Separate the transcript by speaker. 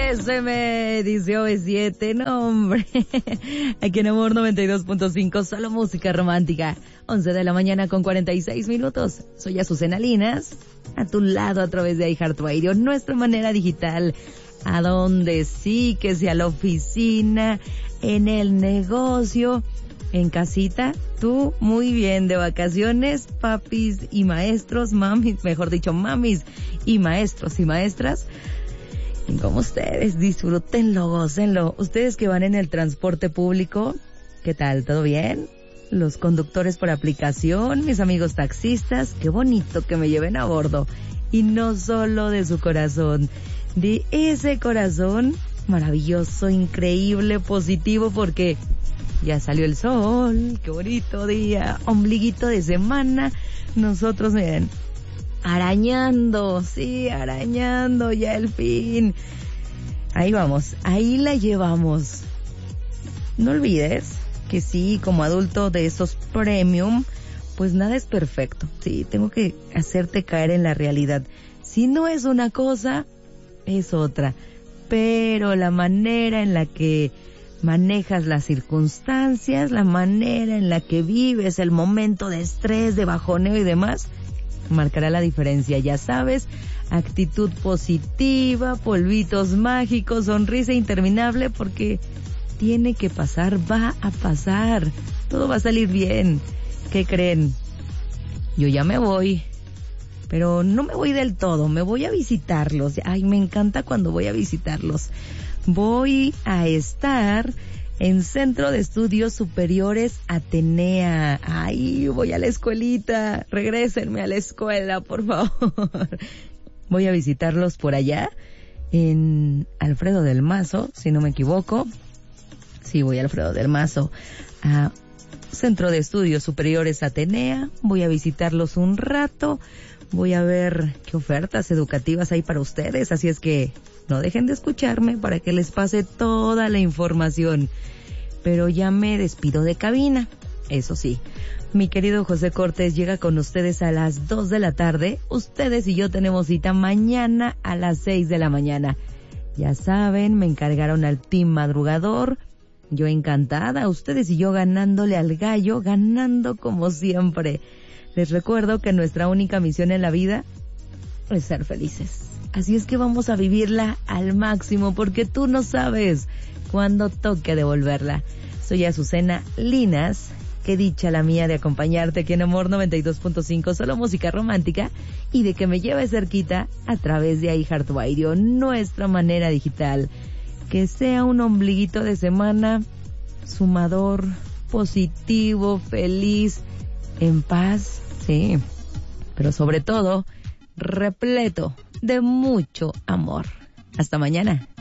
Speaker 1: Eso me dice OV7, no hombre. Aquí en Amor 92.5, solo música romántica. 11 de la mañana con 46 minutos. Soy Azucena Linas, a tu lado a través de iHeartRadio, nuestra manera digital. A donde sí, que sea la oficina, en el negocio, en casita, tú muy bien, de vacaciones, papis y maestros, mamis, mejor dicho, mamis y maestros y maestras. Y como ustedes, disfrútenlo, gócenlo. Ustedes que van en el transporte público, ¿qué tal? ¿Todo bien? Los conductores por aplicación, mis amigos taxistas, qué bonito que me lleven a bordo. Y no solo de su corazón, de ese corazón maravilloso, increíble, positivo, porque ya salió el sol, qué bonito día, ombliguito de semana. Nosotros, miren, arañando, sí, arañando ya el fin. Ahí vamos, ahí la llevamos. No olvides que sí, como adulto de esos premium, pues nada es perfecto. Sí, tengo que hacerte caer en la realidad. Si no es una cosa, es otra. Pero la manera en la que manejas las circunstancias, la manera en la que vives el momento de estrés, de bajoneo y demás, marcará la diferencia. Ya sabes, actitud positiva, polvitos mágicos, sonrisa interminable, porque tiene que pasar, va a pasar, todo va a salir bien. ¿Qué creen? Yo ya me voy, pero no me voy del todo, me voy a visitarlos. Ay, me encanta cuando voy a visitarlos. Voy a estar en Centro de Estudios Superiores Atenea. Ay, voy a la escuelita. Regrésenme a la escuela, por favor. Voy a visitarlos por allá, en Alfredo del Mazo, si no me equivoco. Sí, voy a Alfredo del Mazo, a Centro de Estudios Superiores Atenea. Voy a visitarlos un rato. Voy a ver qué ofertas educativas hay para ustedes, así es que no dejen de escucharme para que les pase toda la información. Pero ya me despido de cabina, eso sí. Mi querido José Cortés llega con ustedes a las 2 de la tarde. Ustedes y yo tenemos cita mañana a las 6 de la mañana. Ya saben, me encargaron al team madrugador. Yo encantada, ustedes y yo ganándole al gallo, ganando como siempre. Les recuerdo que nuestra única misión en la vida es ser felices. Así es que vamos a vivirla al máximo, porque tú no sabes cuándo toque devolverla. Soy Azucena Linas, qué dicha la mía de acompañarte aquí en Amor 92.5, solo música romántica, y de que me lleves cerquita a través de iHeartRadio, nuestra manera digital. Que sea un ombliguito de semana sumador, positivo, feliz, en paz, sí, pero sobre todo repleto de mucho amor. Hasta mañana.